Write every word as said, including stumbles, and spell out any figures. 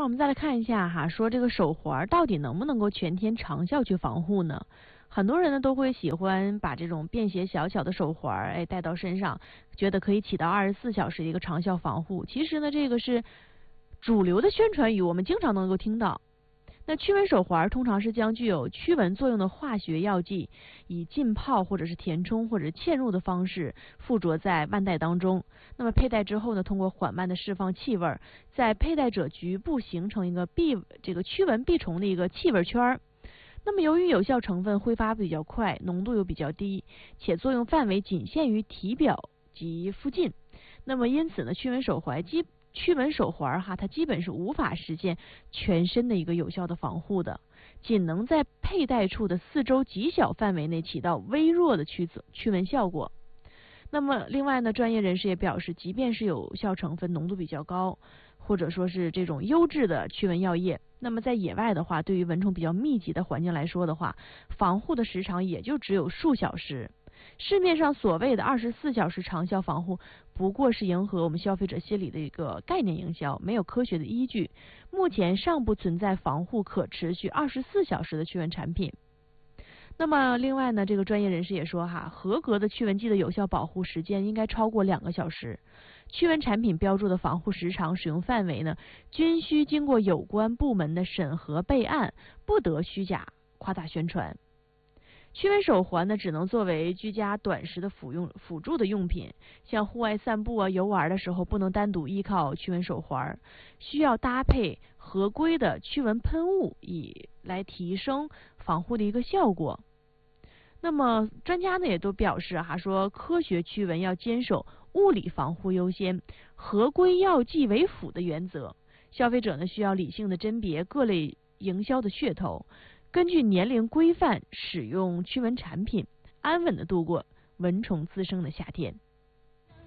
我们再来看一下哈，说这个手环到底能不能够全天长效去防护呢？很多人呢都会喜欢把这种便携小巧的手环哎戴到身上，觉得可以起到二十四小时的一个长效防护。其实呢，这个是主流的宣传语，我们经常能够听到。那驱蚊手环通常是将具有驱蚊作用的化学药剂以浸泡或者是填充或者嵌入的方式附着在腕带当中。那么佩戴之后呢，通过缓慢的释放气味，在佩戴者局部形成一个避这个驱蚊避虫的一个气味圈。那么由于有效成分挥发比较快，浓度又比较低，且作用范围仅限于体表及附近，那么因此呢，驱蚊手环基驱蚊手环哈，它基本是无法实现全身的一个有效的防护的，仅能在佩戴处的四周极小范围内起到微弱的驱驱蚊效果。那么另外呢，专业人士也表示，即便是有效成分浓度比较高，或者说是这种优质的驱蚊药液，那么在野外的话，对于蚊虫比较密集的环境来说的话，防护的时长也就只有数小时。市面上所谓的二十四小时长效防护，不过是迎合我们消费者心理的一个概念营销，没有科学的依据。目前尚不存在防护可持续二十四小时的驱蚊产品。那么另外呢，这个专业人士也说哈，合格的驱蚊剂的有效保护时间应该超过两个小时。驱蚊产品标注的防护时长、使用范围呢，均需经过有关部门的审核备案，不得虚假夸大宣传。驱蚊手环呢，只能作为居家短时的辅用辅助的用品，像户外散步啊、游玩的时候，不能单独依靠驱蚊手环，需要搭配合规的驱蚊喷雾，以来提升防护的一个效果。那么专家呢也都表示哈，说科学驱蚊要坚守物理防护优先、合规药剂为辅的原则。消费者呢需要理性的甄别各类营销的噱头，根据年龄规范使用驱蚊产品，安稳的度过蚊虫滋生的夏天。